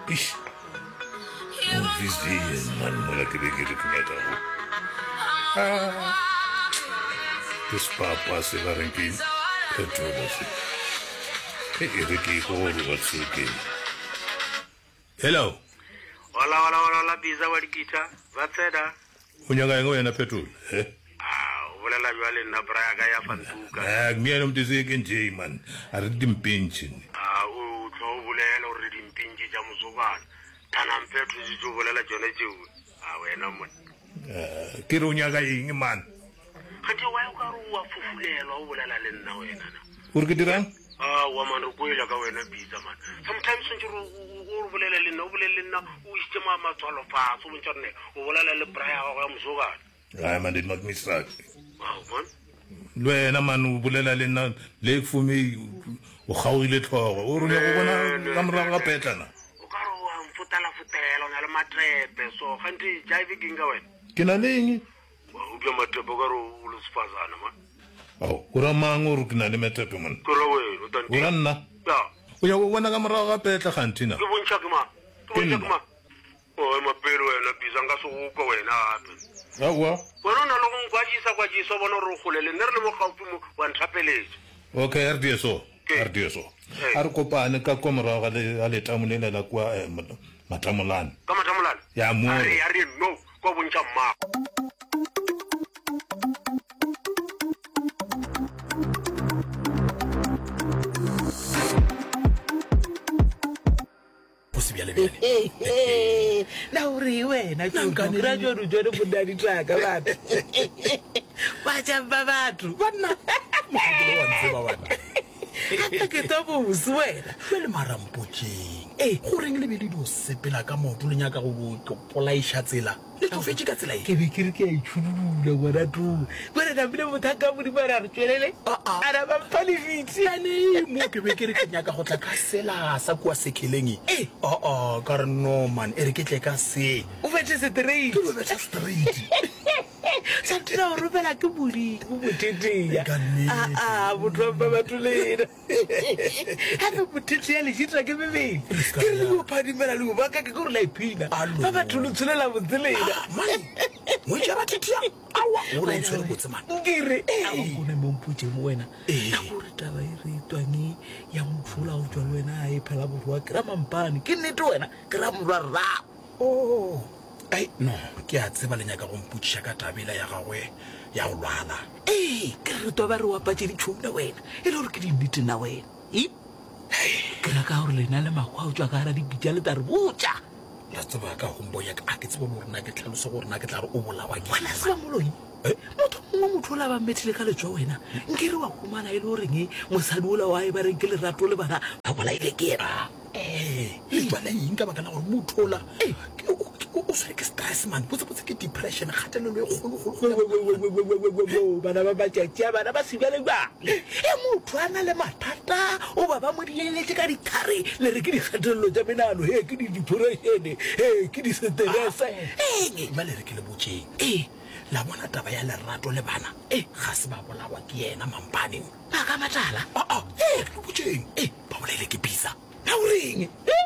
Ish. Vizier man mola ke be ke re kumeta ho. This papa se va renki petrol se. Ke ke ho ro tsuke. Hello. Wala biza wa dikita. Vatseda. Unyanga ngo yana petrol. Ulela jwale na braya ga ya fantuka. Ngiyena umtizeke nje man. Ari dimpinchi. Utlo ulela uri dimpinchi ja muzubana. Tana mpethu zijo ulela jona jiwe. Wena mon. Ke re unyanga eng man. Kati wa ka ru wa fufulelwa ulela le nna wena na. Uri ke dirang? Wa man ru kwela ka wena biza man. Sometimes njiru ubulela le nna ubulela nna uistima matswalo fa so bontjane ubulela le braya ga muzubana. Hayi man did not miss that. Wow man. Lwena man ubulela le nna le kufumi o khawile tlhogo o rona go bona ka mora ga petla na o ka ro wa mfutala futela na le matrepe so ganti jive kinga wena ke na leng wa o bya matrepe ka ro o le sifazana man o ra mango ro ke na le matrepe man ko ro we o tanti o ra nna ya o ya go bona ka mora ga petla ganti na ke bontsha ke ma o mapelo wena bizanga so go wena hape awa bona na lo go kwajisa bona ro golele nne re le mo gaufi mo wa nthapeletse okay RDSO ar kopane ka komora ga le tamulela la kwa matamulana ka matamulana ya mo ari no ko bontsha mma na uri wena ke graduate jone bundadi traka batho ba jamba batho bana mo wa ntseba bana ke tabo uswela le marampotšeng go reng le be le di sepela ka moto le nyaka go polaisha tsela le tofetse ka tsela ke be ke re ke a itshudula bona tu bona na bile mothaka mo di bara re tswelele ara ba palifitsi ane mo ke be ke re ke nyaka go tla ka sela sa kwa sekheleng ka re no man e re ke tle ka se o fetse straight ke be tsa straight sa tira o rupela ke bodi go boteteya botho ba batulena hape boteteya le jitra ke bebele ke re go phadimela le go baka ke go la iphina ba batulu tsulela botselena man mo ja bateteya awa o la tswela botse man ngire go ne mo mputse mo wena ka go re taba e re twani ya mfula o tswa wena a e phela borwa ke ra mampane ke nnete wena ke ra morwa ai no ke a tseba lenyaka go mputša ka tabela ya gagwe ya go lwala ke re to ba re wa patse ditšhomo na wena e le gore ke dinnete na wena ke ra ka gore lena le makgwa o tswa ka gara dipitša le ta re botša la tseba ka hombo ya a ke tseba gore na ke tlhaloso gore na ke tla re o bolawa ke wena se ba moloi motho mongwe motho o la ba mmethile ka letswa wena nke re wa khumana e le goreng mosadi ola wa e ba reng ke lerato le bana ba bolaile ke ena le bana eng ka baka la gore motho ola o swere ke stress man botse ke depression kgatelelo e kgolo bana ba batšatšea bana ba sebjale ba motho a na le mathata o ba ba mo dileletse ka dithare le re ke dikgatelelo tša menano ke di-depression ke di-stresse ba le re ke le botšeng la bona taba ya lerato le bana ga se ba bolawa ke yena mampane ba ka matala le botšeng ba bolaile ke bisa na o reng